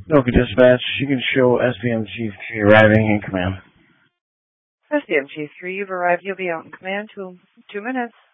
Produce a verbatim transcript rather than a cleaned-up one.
Noka Dispatch, you can show S B M Chief three arriving in command. S B M Chief three, you've arrived. You'll be out in command. Two, two minutes.